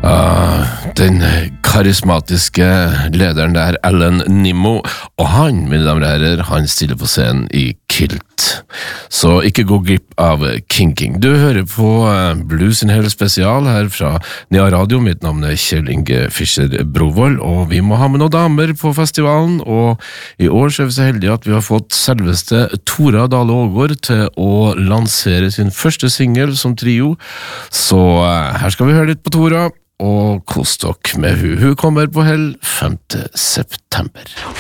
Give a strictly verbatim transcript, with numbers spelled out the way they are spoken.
Uh, den karismatiske lederen der, Alan Nimmo, og han, mine damer og herrer, han stiller på scenen i Kilt. Så ikke gå glipp av Kinking. Du hører på Blues in Hell spesial her fra Nia Radio. Mitt navn er Kjell Inge Fischer Brovold, og vi må ha med noen damer på festivalen, og i år så er vi så heldige at vi har fått selveste Tora Dale Ågård til å lansere sin første single som trio. Så uh, her skal vi høre litt på Tora, og kos dere med hun. Hun kommer på hell femte september.